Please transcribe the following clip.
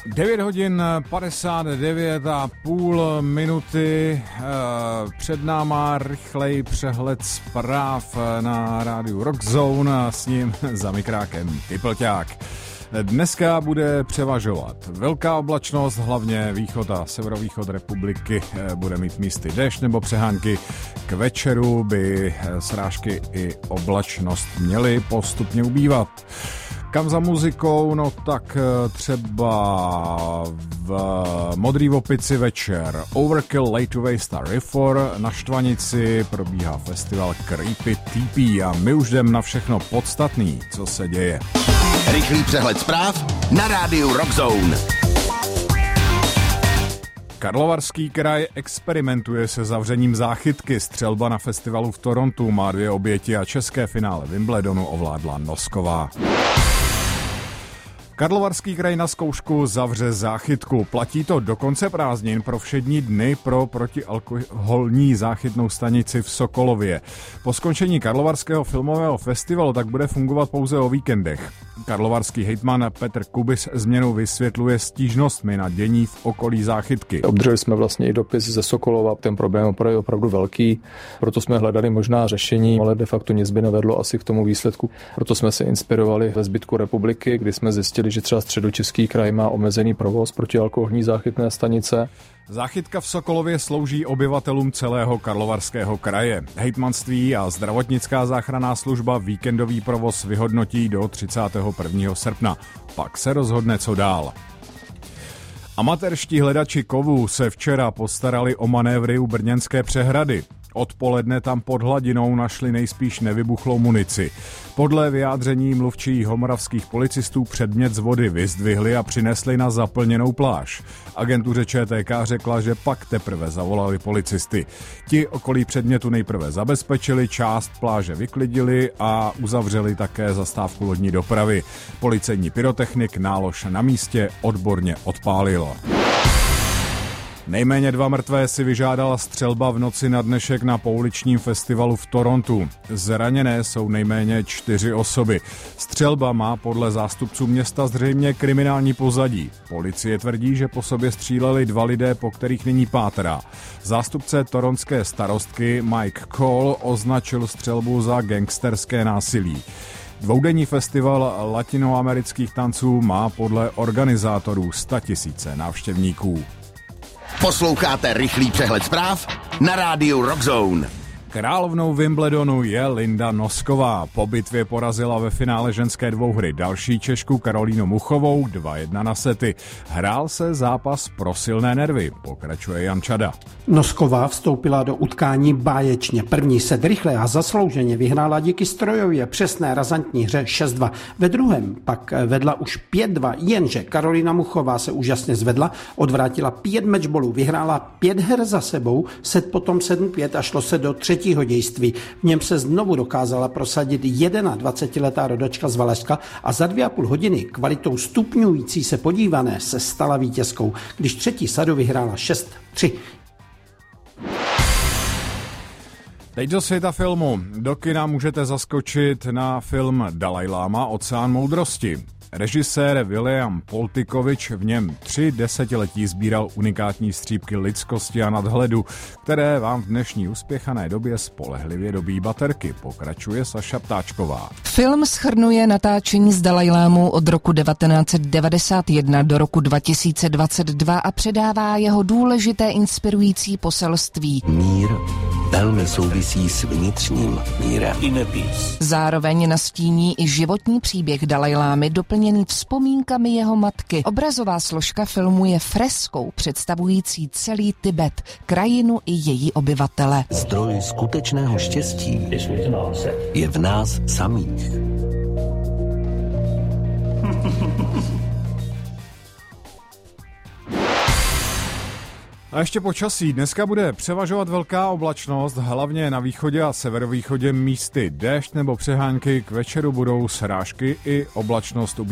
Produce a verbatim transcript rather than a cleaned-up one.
devět hodin padesát devět a půl minuty, před náma rychlej přehled zpráv na rádiu Rock Zone a s ním za mikrákem Typlťák. Dneska bude převažovat velká oblačnost, hlavně východ a severovýchod republiky bude mít místy déšť nebo přehánky. K večeru by srážky i oblačnost měly postupně ubývat. Kam za muzikou? No tak třeba v Modrý opici večer Overkill, Late to Waste a Rifor. Na Štvanici probíhá festival Creepy T P a my už jdem na všechno podstatný, co se děje. Rychlý přehled zpráv na rádiu Rock Zone. Karlovarský kraj experimentuje se zavřením záchytky. Střelba na festivalu v Torontu má dvě oběti a české finále Wimbledonu ovládla Nosková. Karlovarský kraj na zkoušku zavře záchytku. Platí to do konce prázdnin pro všední dny pro protialkoholní záchytnou stanici v Sokolově. Po skončení Karlovarského filmového festivalu tak bude fungovat pouze o víkendech. Karlovarský hejtman Petr Kubis změnu vysvětluje stížnostmi na dění v okolí záchytky. Obdrželi jsme vlastně i dopis ze Sokolova, ten problém je opravdu velký, proto jsme hledali možná řešení, ale de facto nic by nevedlo asi k tomu výsledku. Proto jsme se inspirovali ve zbytku republiky, kdy jsme zjistili, že třeba Středočeský kraj má omezený provoz protialkoholní záchytné stanice. Záchytka v Sokolově slouží obyvatelům celého Karlovarského kraje. Hejtmanství a zdravotnická záchranná služba víkendový provoz vyhodnotí do třicátého prvního srpna. Pak se rozhodne, co dál. Amatérští hledači kovů se včera postarali o manévry u Brněnské přehrady. Odpoledne tam pod hladinou našli nejspíš nevybuchlou munici. Podle vyjádření mluvčí moravských policistů předmět z vody vyzdvihli a přinesli na zaplněnou pláž. Agentuře Č T K řekla, že pak teprve zavolali policisty. Ti okolí předmětu nejprve zabezpečili, část pláže vyklidili a uzavřeli také zastávku lodní dopravy. Policejní pyrotechnik nálož na místě odborně odpálil. Nejméně dva mrtvé si vyžádala střelba v noci na dnešek na pouličním festivalu v Torontu. Zraněné jsou nejméně čtyři osoby. Střelba má podle zástupců města zřejmě kriminální pozadí. Policie tvrdí, že po sobě stříleli dva lidé, po kterých nyní pátrá. Zástupce toronské starostky Mike Cole označil střelbu za gangsterské násilí. Dvoudenní festival latinoamerických tanců má podle organizátorů statisíce návštěvníků. Posloucháte rychlý přehled zpráv na rádiu Rock Zone. Královnou Wimbledonu je Linda Nosková. Po bitvě porazila ve finále ženské dvouhry další Češku Karolínu Muchovou dva jedna na sety. Hrál se zápas pro silné nervy, pokračuje Jan Čada. Nosková vstoupila do utkání báječně. První set rychle a zaslouženě vyhrála díky strojově přesné razantní hře šest dva. Ve druhém pak vedla už pět dva, jenže Karolína Muchová se úžasně zvedla, odvrátila pět matchballů, vyhrála pět her za sebou, set potom sedm pět a šlo se do třetí dějství. V něm se znovu dokázala prosadit dvacetiletá rodačka z Valašska a za dvě a půl hodiny kvalitou stupňující se podívané se stala vítězkou, když třetí sadu vyhrála šest tři. Teď do světa filmu. Do kina můžete zaskočit na film Dalaj Lama, Oceán moudrosti. Režisér William Poltikovič v něm tři desetiletí sbíral unikátní střípky lidskosti a nadhledu, které vám v dnešní uspěchané době spolehlivě dobíjí baterky, pokračuje Saša Ptáčková. Film shrnuje natáčení s Dalajlámou od roku devatenáct set devadesát jedna do roku dva tisíce dvacet dva a předává jeho důležité inspirující poselství. Mír velmi souvisí s vnitřním mírem. Zároveň nastíní i životní příběh Dalajlámy doplněný vzpomínkami jeho matky. Obrazová složka filmu je freskou představující celý Tibet, krajinu i její obyvatele. Zdroj skutečného štěstí je v nás samých. A ještě počasí. Dneska bude převažovat velká oblačnost, hlavně na východě a severovýchodě místy déšť nebo přehánky. K večeru budou srážky i oblačnost.